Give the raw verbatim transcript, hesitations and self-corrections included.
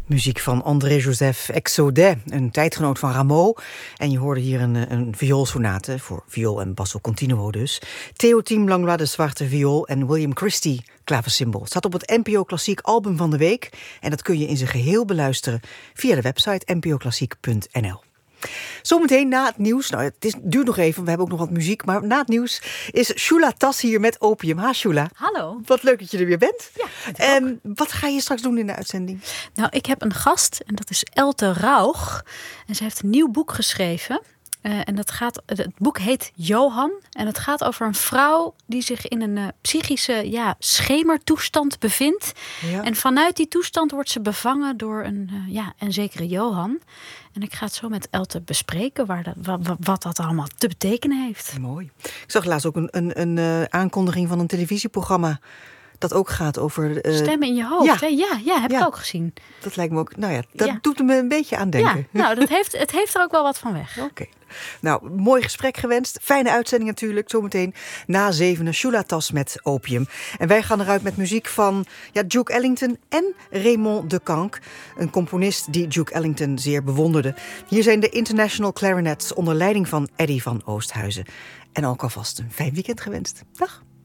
Muziek van André-Joseph Exaudet, een tijdgenoot van Rameau. En je hoorde hier een, een vioolsonate, voor viool en basso continuo dus. Théotime Langlois de zwarte viool en William Christie klaversymbol. Het staat op het N P O Klassiek album van de week. En dat kun je in zijn geheel beluisteren via de website n p o klassiek punt n l. Zometeen na het nieuws, nou het is, duurt nog even, we hebben ook nog wat muziek, maar na het nieuws is Shula Tas hier met Opium. Ha Shula. Hallo. Wat leuk dat je er weer bent. Ja, en wat ga je straks doen in de uitzending? Nou, ik heb een gast en dat is Elte Rauch. En ze heeft een nieuw boek geschreven. Uh, en dat gaat, het boek heet Johan. En het gaat over een vrouw die zich in een uh, psychische ja, schemertoestand bevindt. Ja. En vanuit die toestand wordt ze bevangen door een, uh, ja, een zekere Johan. En ik ga het zo met Elte bespreken waar dat, wat, wat dat allemaal te betekenen heeft. Mooi. Ik zag laatst ook een, een, een uh, aankondiging van een televisieprogramma dat ook gaat over... Uh... Stemmen in je hoofd, ja. hè? Ja, ja, heb ja. ik ook gezien. Dat lijkt me ook... Nou ja, dat ja. doet me een beetje aan denken. Ja, nou, dat heeft, het heeft er ook wel wat van weg. Oké. Okay. Nou, mooi gesprek gewenst. Fijne uitzending natuurlijk. Zometeen na zevenen Shula Tas met Opium. En wij gaan eruit met muziek van ja, Duke Ellington en Raymond de Canck. Een componist die Duke Ellington zeer bewonderde. Hier zijn de International Clarinets onder leiding van Eddy van Oosthuizen. En ook alvast een fijn weekend gewenst. Dag.